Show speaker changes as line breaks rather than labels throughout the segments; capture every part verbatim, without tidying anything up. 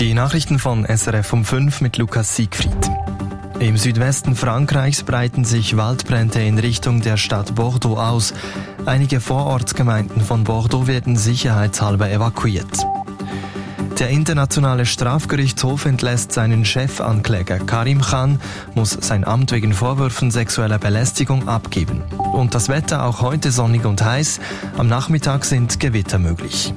Die Nachrichten von S R F um fünf mit Lukas Siegfried. Im Südwesten Frankreichs breiten sich Waldbrände in Richtung der Stadt Bordeaux aus. Einige Vorortsgemeinden von Bordeaux werden sicherheitshalber evakuiert. Der Internationale Strafgerichtshof entlässt seinen Chefankläger Karim Khan, muss sein Amt wegen Vorwürfen sexueller Belästigung abgeben. Und das Wetter auch heute sonnig und heiß. Am Nachmittag sind Gewitter möglich.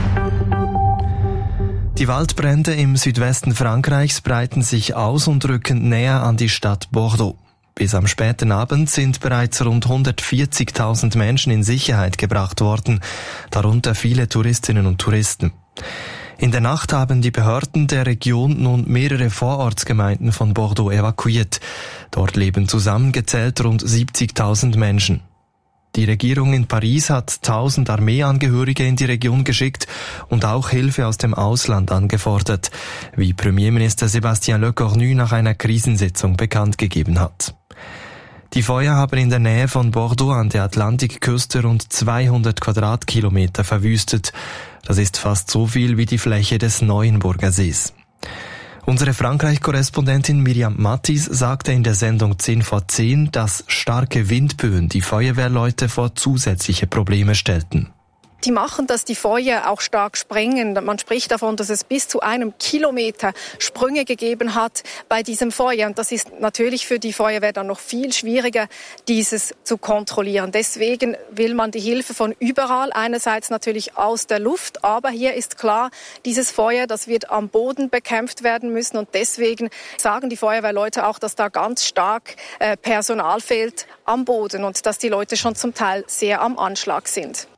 Die Waldbrände im Südwesten Frankreichs breiten sich aus und rücken näher an die Stadt Bordeaux. Bis am späten Abend sind bereits rund hundertvierzigtausend Menschen in Sicherheit gebracht worden, darunter viele Touristinnen und Touristen. In der Nacht haben die Behörden der Region nun mehrere Vorortsgemeinden von Bordeaux evakuiert. Dort leben zusammengezählt rund siebzigtausend Menschen. Die Regierung in Paris hat tausend Armeeangehörige in die Region geschickt und auch Hilfe aus dem Ausland angefordert, wie Premierminister Sébastien Lecornu nach einer Krisensitzung bekannt gegeben hat. Die Feuer haben in der Nähe von Bordeaux an der Atlantikküste rund zweihundert Quadratkilometer verwüstet. Das ist fast so viel wie die Fläche des Neuenburger Sees. Unsere Frankreich-Korrespondentin Miriam Mattis sagte in der Sendung zehn vor zehn, dass starke Windböen die Feuerwehrleute vor zusätzliche Probleme stellten.
Die machen, dass die Feuer auch stark sprengen. Man spricht davon, dass es bis zu einem Kilometer Sprünge gegeben hat bei diesem Feuer. Und das ist natürlich für die Feuerwehr dann noch viel schwieriger, dieses zu kontrollieren. Deswegen will man die Hilfe von überall, einerseits natürlich aus der Luft. Aber hier ist klar, dieses Feuer, das wird am Boden bekämpft werden müssen. Und deswegen sagen die Feuerwehrleute auch, dass da ganz stark äh, Personal fehlt am Boden und dass die Leute schon zum Teil sehr am Anschlag sind.